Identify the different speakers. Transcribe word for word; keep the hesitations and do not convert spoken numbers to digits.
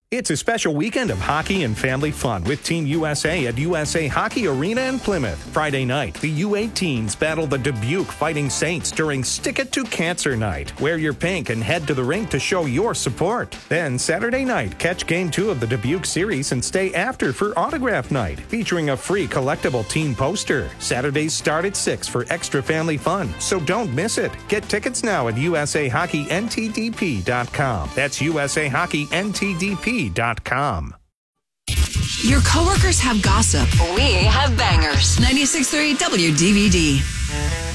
Speaker 1: It's a special weekend of hockey and family fun with Team U S A at U S A Hockey Arena in Plymouth. Friday night, the U eighteens battle the Dubuque Fighting Saints during Stick It to Cancer Night. Wear your pink and head to the rink to show your support. Then Saturday night, catch Game two of the Dubuque series and stay after for Autograph Night, featuring a free collectible team poster. Saturdays start at six for extra family fun, so don't miss it. Get tickets now at U S A Hockey N T D P dot com. That's U S A Hockey N T D P dot com.
Speaker 2: Your coworkers have gossip.
Speaker 3: We have bangers.
Speaker 2: ninety-six point three W D V D.